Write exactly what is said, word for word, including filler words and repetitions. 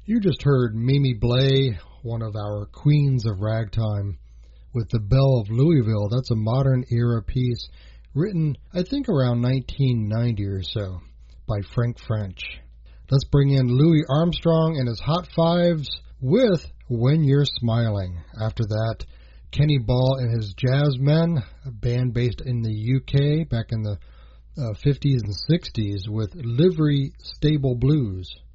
You just heard Mimi Blay, one of our queens of ragtime, with The Belle of Louisville. That's a modern era piece written, I think, around nineteen ninety or so by Frank French. Let's bring in Louis Armstrong and his Hot Fives with When You're Smiling. After that, Kenny Ball and his Jazzmen, a band based in the U K back in the uh, fifties and sixties with Livery Stable Blues.